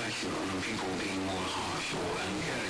affectionate and people being more harsh, or and yeah,